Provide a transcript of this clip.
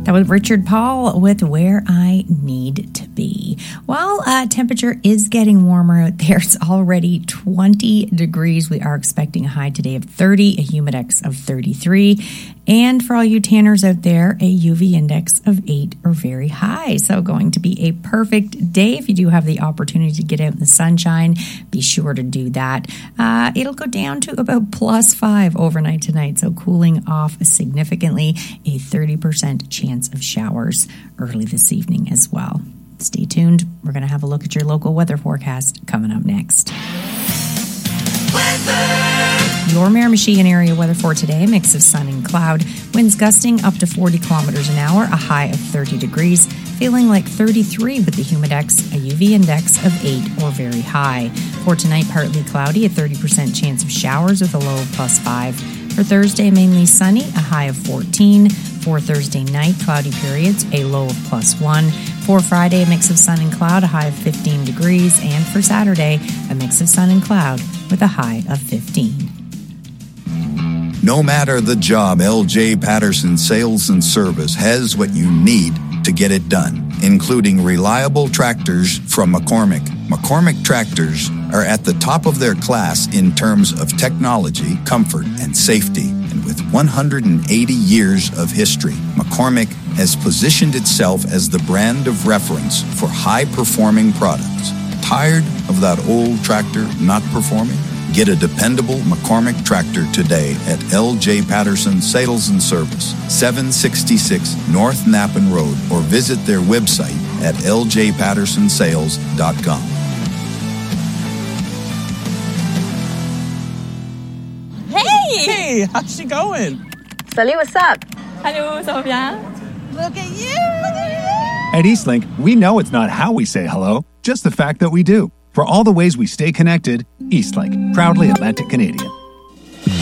That was Richard Paul with Where I Need to Be. Well, temperature is getting warmer out there. It's already 20 degrees. We are expecting a high today of 30, a humidex of 33. And for all you tanners out there, a UV index of 8 or very high. So going to be a perfect day. If you do have the opportunity to get out in the sunshine, be sure to do that. It'll go down to about +5 overnight tonight. So cooling off significantly, a 30% chance of showers early this evening as well. Stay tuned. We're going to have a look at your local weather forecast coming up next. Your Miramichi area weather for today, mix of sun and cloud, winds gusting up to 40 kilometers an hour, a high of 30 degrees, feeling like 33 with the humidex, a UV index of 8 or very high. For tonight, partly cloudy, a 30% chance of showers with a low of +5. For Thursday, mainly sunny, a high of 14. For Thursday night, cloudy periods, a low of +1. For Friday, a mix of sun and cloud, a high of 15 degrees. And for Saturday, a mix of sun and cloud with a high of 15. No matter the job, LJ Patterson Sales and Service has what you need to get it done, including reliable tractors from McCormick. McCormick tractors are at the top of their class in terms of technology, comfort, and safety. And with 180 years of history, McCormick has positioned itself as the brand of reference for high-performing products. Tired of that old tractor not performing? Get a dependable McCormick tractor today at LJ Patterson Sales and Service, 766 North Nappen Road, or visit their website at ljpattersonsales.com. Hey, how's she going? Salut, what's up? Hello, ça va bien? Look at you! At Eastlink, we know it's not how we say hello, just the fact that we do. For all the ways we stay connected, Eastlink, proudly Atlantic Canadian.